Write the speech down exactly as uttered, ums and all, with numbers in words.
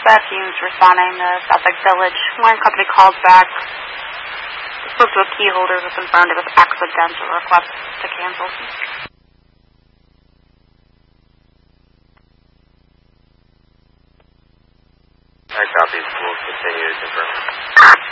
that team's responding to Southwick Village. One company calls back. Spoke to a key holder who confirmed it was accidental request to cancel. I copy. We'll continue to confirm.